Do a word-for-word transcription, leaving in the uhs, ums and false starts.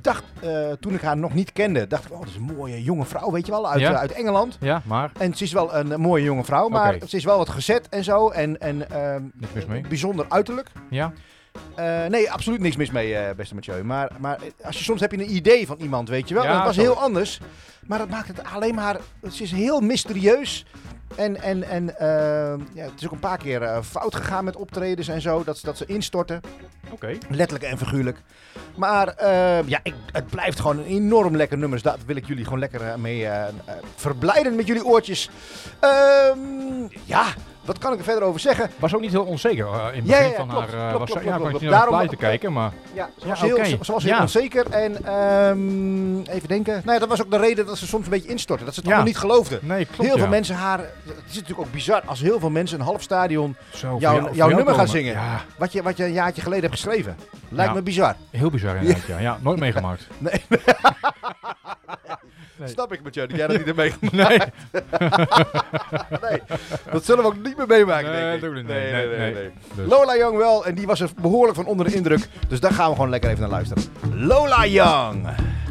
dacht, uh, toen ik haar nog niet kende, dacht ik, oh, dat is een mooie jonge vrouw, weet je wel, uit, ja? uh, uit Engeland. Ja, maar? En ze is wel een, een mooie jonge vrouw, maar okay. ze is wel wat gezet en zo. En, en uh, niks mis mee. Bijzonder uiterlijk. Ja. Uh, nee, absoluut niks mis mee, uh, beste Mathieu. Maar, maar als je soms heb je een idee van iemand, weet je wel. Ja, het was zo. heel anders. Maar dat maakt het alleen maar... Ze is heel mysterieus. En, en, en uh, ja, het is ook een paar keer uh, fout gegaan met optredens en zo. Dat, dat ze instorten. Oké. Okay. Letterlijk en figuurlijk. Maar uh, ja, ik, het blijft gewoon een enorm lekker nummer. Dus daar wil ik jullie gewoon lekker uh, mee uh, uh, verblijden met jullie oortjes. Uh, ja... Wat kan ik er verder over zeggen? Was ook niet heel onzeker uh, in het begin ja, ja, van klopt, haar... Uh, klopt, was klopt, ja, klopt, ik klopt. was niet te kijken, maar... Ja, ze ja, was heel, okay. ze, ze was heel ja. onzeker. En um, even denken. Nou ja, dat was ook de reden dat ze soms een beetje instortte. Dat ze het ja. allemaal niet geloofden. Nee, klopt, heel veel ja. mensen haar... Het is natuurlijk ook bizar als heel veel mensen een half stadion Zo, jou, jou, jouw nummer komen. gaan zingen. Ja. Wat, je, wat je een jaartje geleden hebt geschreven. Lijkt ja. me bizar. Heel bizar inderdaad, ja. ja. Nooit meegemaakt. Nee. Nee. Snap ik met jou dat jij dat niet hebt meegemaakt. Nee. nee. Dat zullen we ook niet meer meemaken, nee, denk ik. Dat nee, nee, nee, nee, nee. nee. Dus. Lola Young wel, en die was er behoorlijk van onder de indruk. Dus daar gaan we gewoon lekker even naar luisteren. Lola Young.